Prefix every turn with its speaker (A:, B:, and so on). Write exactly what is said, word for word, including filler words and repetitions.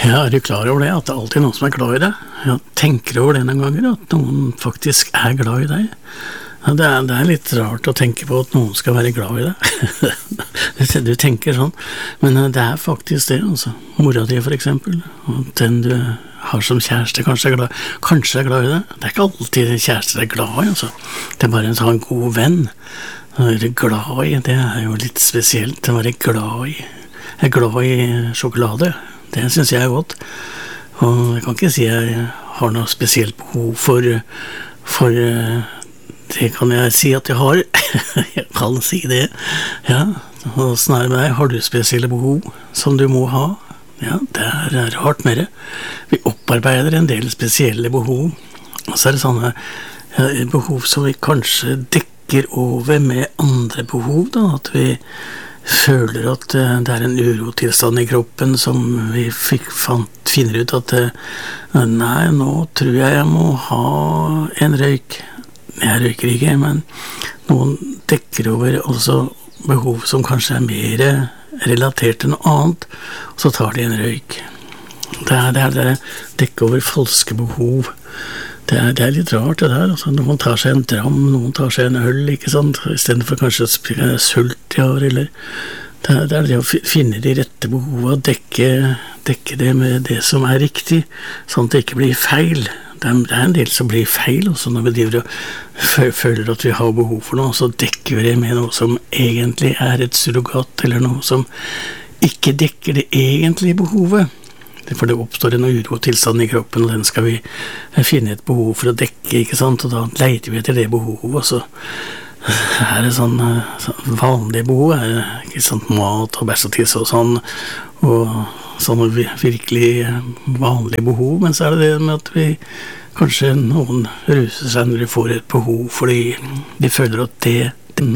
A: Ja, er du klar over det, at det er alltid noen som er glad i deg? Ja, tenker du over det noen ganger, at noen faktisk er glad i deg? Ja, det er, det er litt rart å tenke på at noen skal være glad i deg. Du tenker sånn, men det er faktisk det, altså. Mora di for eksempel, og den du har som kjæreste kanskje er glad, kanskje er glad i deg. Det er ikke alltid kjærester er glad i, altså. Det er bare en sånn god venn. Å være glad i, det er jo litt spesielt å være glad i. Jeg er glad i sjokolade. Det synes jeg er godt. Og jeg kan ikke si jeg har noe spesielt behov for, for det kan jeg si at jeg har. Jeg kan si det. Ja, og sånn er det med deg. Har du spesielle behov som du må ha? Ja, det er rart med det. Vi opparbeider en del spesielle behov. Og så er det sånne ja, behov som vi kanskje dekker over med andre behov, da. At vi føler at det er en urotilstand i kroppen som vi fikk, fant, finner ut at nei, nå tror jeg jeg må ha en røyk. Jeg røyker ikke, men noen dekker over også behov som kanskje er mer relatert til noe annet, og så tar de en røyk. Det er det, er det dekker over falske behov. Det er, det er litt rart det der, altså. Noen tar seg en dram, noen tar seg en øl, ikke sant, i stedet for kanskje å spille sult i år, eller det er, det er det å finne de rette behovene, dekke, dekke det med det som er riktig, sånn at det ikke blir feil. Det er, det er en del som blir feil, også når vi driver og føler at vi har behov for noe, så dekker vi det med noe som egentlig er et surrogat, eller noe som ikke dekker det egentlige behovet. For det oppstår en uro tilstand i kroppen, og den skal vi finne et behov for å dekke, ikke sant? Og da leter vi etter det behovet, og så er det sånn, sånn vanlige behov, er, ikke sant? Mat og bæsj og tiss og sånn, og sånne virkelig vanlige behov, men så er det det med at vi, kanskje noen ruser seg når de får et behov, fordi de føler at det